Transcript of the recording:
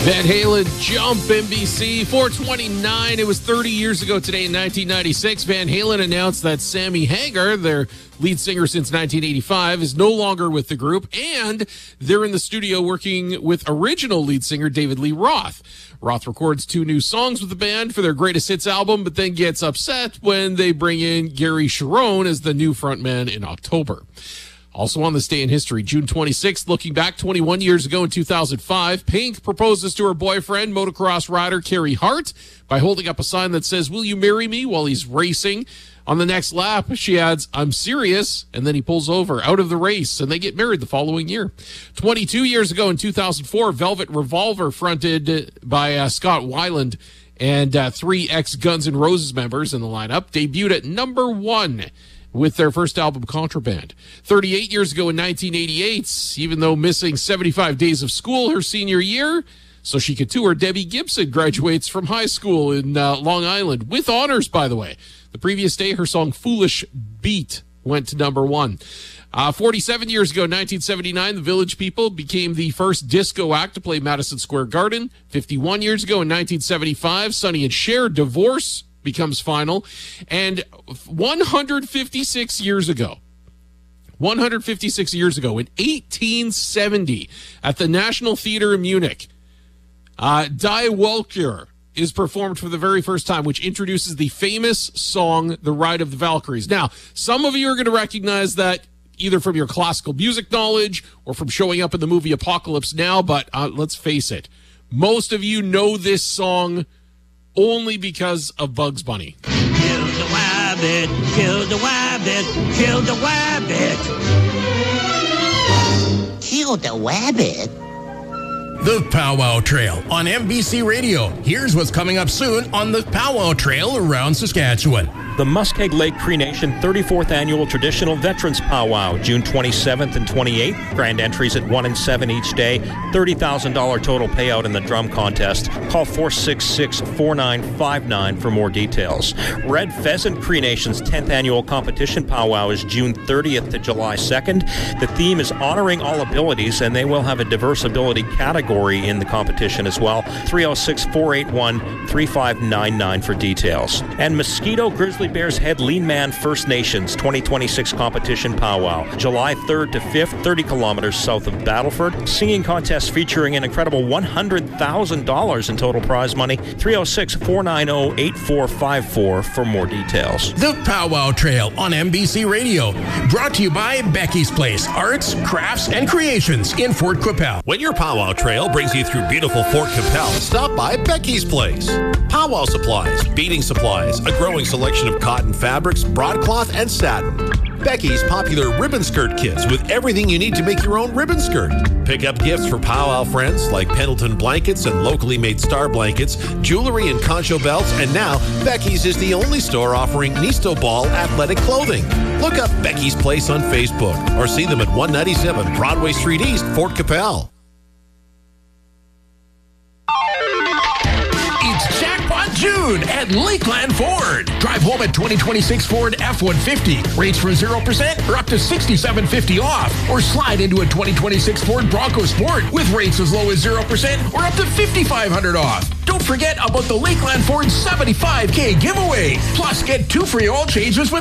Van Halen, Jump, NBC, 429. It was 30 years ago today in 1996. Van Halen announced that Sammy Hagar, their lead singer since 1985, is no longer with the group, and they're in the studio working with original lead singer David Lee Roth. Roth records 2 new songs with the band for their greatest hits album, but then gets upset when they bring in Gary Cherone as the new frontman in October. Also on this day in history, June 26th, looking back 21 years ago in 2005, Pink proposes to her boyfriend, motocross rider Carey Hart, by holding up a sign that says, "Will you marry me?" while he's racing. On the next lap, she adds, "I'm serious," and then he pulls over out of the race, and they get married the following year. 22 years ago in 2004, Velvet Revolver, fronted by Scott Weiland and 3 ex-Guns N' Roses members in the lineup, debuted at number 1 with their first album, Contraband. 38 years ago in 1988, even though missing 75 days of school her senior year so she could tour, Debbie Gibson graduates from high school in Long Island, with honors, by the way. The previous day, her song Foolish Beat went to number 1. 47 years ago, 1979, the Village People became the first disco act to play Madison Square Garden. 51 years ago in 1975, Sonny and Cher, Divorce becomes final. And 156 years ago in 1870, at the National Theater in Munich, Die Walküre is performed for the very first time, which introduces the famous song, The Ride of the Valkyries. Now, some of you are going to recognize that either from your classical music knowledge or from showing up in the movie Apocalypse Now, but let's face it, most of you know this song only because of Bugs Bunny. Kill the wabbit, kill the wabbit, kill the wabbit. Kill the wabbit? The Powwow Trail on NBC Radio. Here's what's coming up soon on the Powwow Trail around Saskatchewan. The Muskeg Lake Cree Nation 34th Annual Traditional Veterans Powwow, June 27th and 28th. Grand entries at 1 and 7 each day. $30,000 total payout in the drum contest. Call 466-4959 for more details. Red Pheasant Cree Nation's 10th Annual Competition Powwow is June 30th to July 2nd. The theme is honoring all abilities, and they will have a diverse ability category in the competition as well. 306-481-3599 for details. And Mosquito Grizzly Bears Head Lean Man First Nations 2026 Competition Powwow, July 3rd to 5th, 30 kilometers south of Battleford. Singing contest featuring an incredible $100,000 in total prize money. 306-490-8454 for more details. The Powwow Trail on NBC Radio. Brought to you by Becky's Place, Arts, Crafts, and Creations in Fort Qu'Appelle. When your Powwow Trail brings you through beautiful Fort Qu'Appelle, stop by Becky's Place. Powwow supplies, beading supplies, a growing selection of cotton fabrics, broadcloth, and satin. Becky's popular ribbon skirt kits with everything you need to make your own ribbon skirt. Pick up gifts for powwow friends like Pendleton blankets and locally made star blankets, jewelry and concho belts, and now Becky's is the only store offering Nisto Ball athletic clothing. Look up Becky's Place on Facebook or see them at 197 Broadway Street East, Fort Qu'Appelle. June at Lakeland Ford. Drive home at 2026 Ford F-150. Rates from 0% or up to $6,750 off. Or slide into a 2026 Ford Bronco Sport with rates as low as 0% or up to $5,500 off. Don't forget about the Lakeland Ford 75K giveaway. Plus, get 2 free oil changes with